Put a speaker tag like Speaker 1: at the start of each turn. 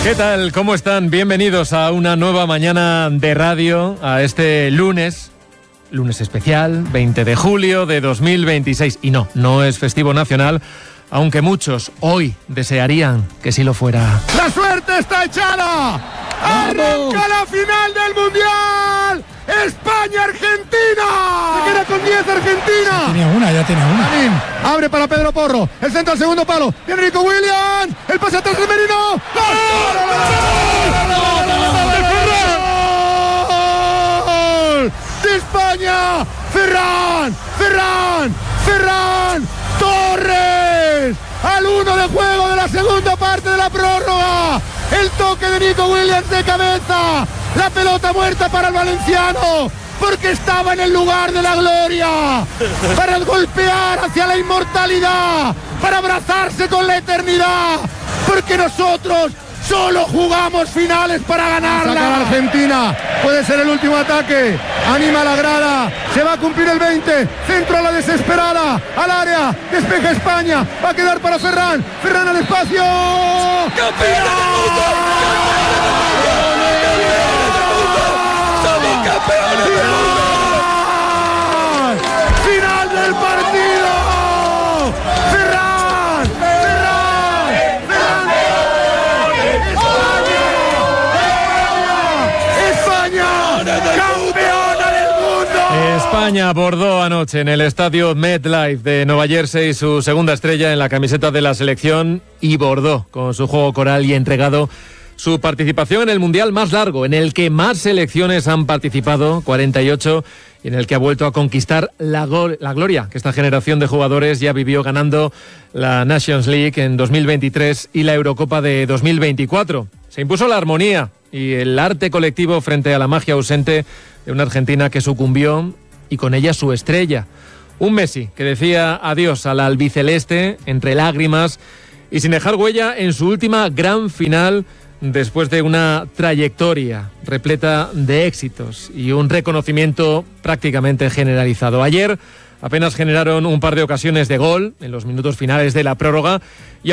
Speaker 1: ¿Qué tal? ¿Cómo están? Bienvenidos a una nueva mañana de radio, a este lunes especial, 20 de julio de 2026. Y no es festivo nacional, aunque muchos hoy desearían que sí lo fuera.
Speaker 2: ¡La suerte está echada! ¡Arranca la final del Mundial! ¡España-Argentina! Se queda con 10 Argentina.
Speaker 3: Ya tiene una.
Speaker 2: Manín, abre para Pedro Porro. El centro al segundo palo. Viene Nico Williams. El pase atrás de Merino. ¡Gol! ¡De España! ¡Ferran Torres! Al 1 de juego de la segunda parte de la prórroga. El toque de Nico Williams de cabeza. La pelota muerta para el valenciano, porque estaba en el lugar de la gloria, para golpear hacia la inmortalidad, para abrazarse con la eternidad, porque nosotros solo jugamos finales para ganarla. Saca la Argentina, puede ser el último ataque, anima la grada, se va a cumplir el 20, centro a la desesperada, al área, despeja España, va a quedar para Ferran al espacio. ¡Campeón del mundo! ¡Campeones del mundo! ¡Final del partido! ¡Ferran! ¡España! ¡Campeona del mundo!
Speaker 1: España abordó anoche en el estadio MetLife de Nueva Jersey su segunda estrella en la camiseta de la selección y bordó con su juego coral y entregado su participación en el Mundial más largo, en el que más selecciones han participado, 48, y en el que ha vuelto a conquistar la gloria que esta generación de jugadores ya vivió ganando la Nations League en 2023 y la Eurocopa de 2024. Se impuso la armonía y el arte colectivo frente a la magia ausente de una Argentina que sucumbió y con ella su estrella. Un Messi que decía adiós al albiceleste entre lágrimas y sin dejar huella en su última gran final, después de una trayectoria repleta de éxitos y un reconocimiento prácticamente generalizado. Ayer apenas generaron un par de ocasiones de gol en los minutos finales de la prórroga y